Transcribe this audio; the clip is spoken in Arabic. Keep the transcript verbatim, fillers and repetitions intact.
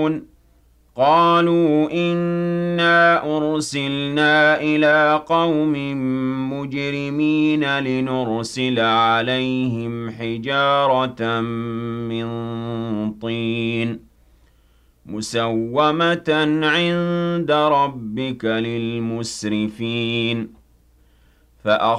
قالوا إنا أرسلنا إلى قوم مجرمين لنرسل عليهم حجارة من طين مسومة عند ربك للمسرفين فأخذ